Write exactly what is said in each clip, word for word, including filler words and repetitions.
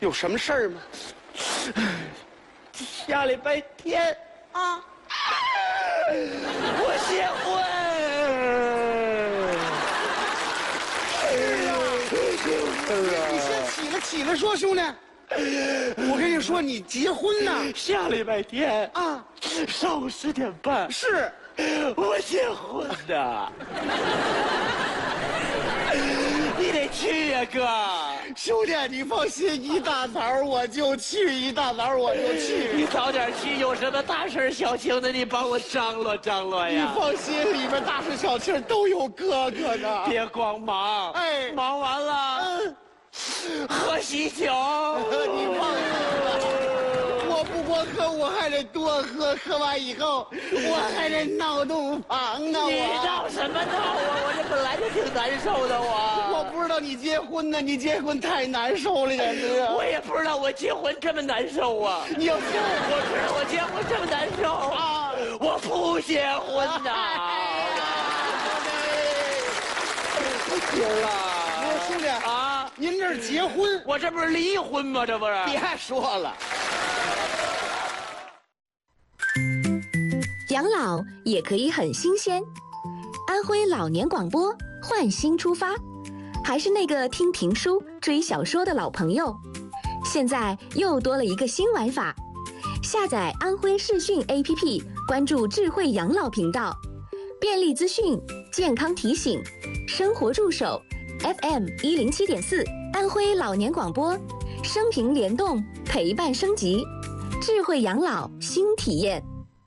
有什么事儿吗？ 下礼拜天啊，我结婚。 你先起来，起来说，兄弟。我跟你说，你结婚呢？ 下礼拜天啊， 上午十点半。 是， 我结婚的。你得去呀，哥。 兄弟，你放心，一大早我就去，一大早我就去。 你早点去，有什么大事小情的，你帮我张罗张罗呀。 你放心，里边大事小情都有哥哥呢。 别光忙， 哎， 忙完了， 嗯， 喝喜酒。 你放心吧。我不光喝，我还得多喝，喝完以后我还得闹洞房呢。 你我闹什么闹啊？我这本来就挺难受的，我。 我不知道你结婚呢，你结婚太难受了，简直。 我也不知道我结婚这么难受啊！ 你要信我知道我结婚这么难受啊， 我不结婚呐！ 哎呀， 不行了。 不是兄弟啊， 您这是结婚， 我这不是离婚吗？这不是？ 别说了。 养老也可以很新鲜。安徽老年广播换新出发，还是那个听评书、追小说的老朋友，现在又多了一个新玩法。下载安徽视讯 A P P， 关注智慧养老频道，便利资讯、健康提醒、生活助手 F M 一零七点四，安徽老年广播，生平联动，陪伴升级，智慧养老新体验。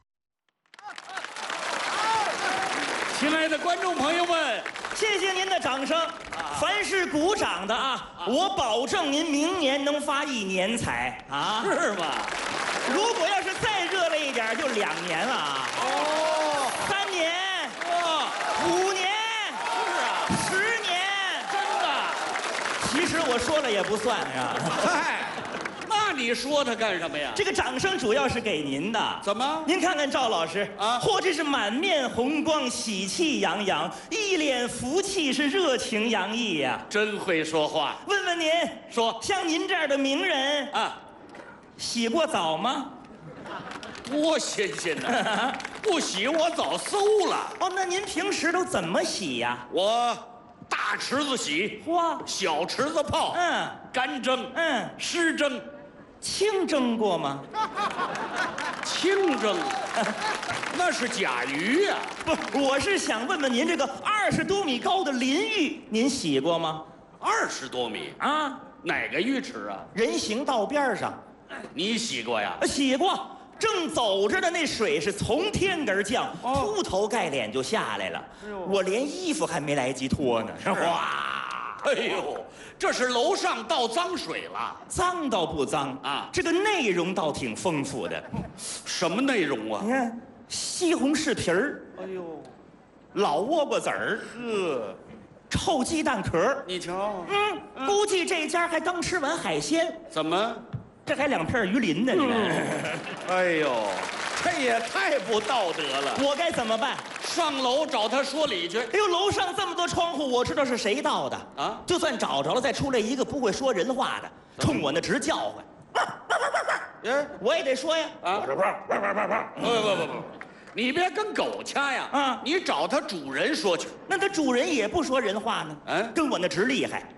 亲爱的观众朋友们， 谢谢您的掌声。凡是鼓掌的啊，我保证您明年能发一年财啊！ 是吗？ 如果要是再热烈一点，就两年了啊！ 哦， 三年， 哇， 五年， 是啊， 十年， 真的。 其实我说了也不算啊。 嗨，那你说他干什么呀？ 这个掌声主要是给您的。 怎么？ 您看看赵老师啊， 嚯，这是满面红光，喜气洋洋，一脸福气，是热情洋溢呀。 真会说话。 问问您， 说像您这样的名人啊， 洗过澡吗？ 多新鲜呐！不洗我早馊了。 哦，那您平时都怎么洗呀？ 我大池子洗， 嚯， 小池子泡， 嗯， 干蒸， 嗯， 湿蒸， 清蒸过吗？ 清蒸，那是甲鱼呀。 不，我是想问问您，这个二十多米高的淋浴，您洗过吗？ 二十多米， 啊， 哪个浴池啊？ 人行道边上， 你洗过呀？ 呃洗过。正走着的那水是从天而降，铺头盖脸就下来了。我连衣服还没来及脱呢。哇！ 哎呦，这是楼上倒脏水了。 脏倒不脏啊， 这个内容倒挺丰富的。 什么内容啊？ 你看，西红柿皮儿， 哎呦， 老倭瓜子儿， 呵， 臭鸡蛋壳。 你瞧， 嗯，估计这家还刚吃完海鲜， 怎么？ 这还两片鱼鳞呢，你看。 哎呦，这也太不道德了。 我该怎么办？ 上楼找他说理去。 哎呦，楼上这么多窗户，我知道是谁盗的啊！ 就算找着了，再出来一个不会说人话的，冲我那直叫唤。 哎， 我也得说呀。 啊！不不不不不，你别跟狗掐呀！ 啊， 你找他主人说去。 那他主人也不说人话呢。嗯，跟我那直厉害。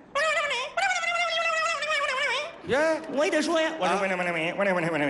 耶， 我也得说呀。我说我说我说我说我说我说我说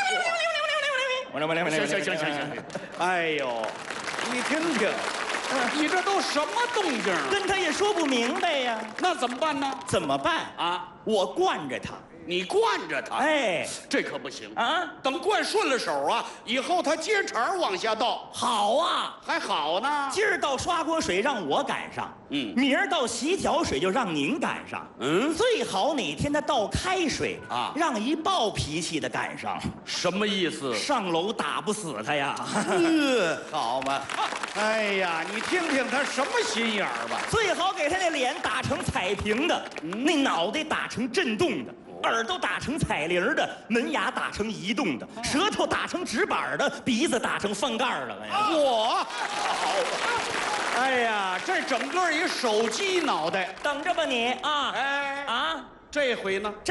我说行行行行行。哎呦，你听听，你这都什么动静啊？ 跟他也说不明白呀。 那怎么办呢？ 怎么办啊？ 我惯着他。 你惯着他， 哎， 这可不行啊！ 等惯顺了手啊，以后他接茬往下倒。 好啊， 还好呢。 今儿倒刷锅水让我赶上， 嗯， 明儿倒洗脚水就让您赶上， 嗯， 最好哪天他倒开水啊， 让一暴脾气的赶上。 什么意思？ 上楼打不死他呀！ 呃，好嘛。哎呀，你听听他什么心眼儿吧。 最好给他那脸打成彩屏的，嗯、那脑袋打成震动的。耳朵打成彩铃的，门牙打成移动的，舌头打成直板的，鼻子打成翻盖的。 我，哎呀，这整个一手机脑袋， 等着吧你啊！ 哎啊， 这回呢？ 这。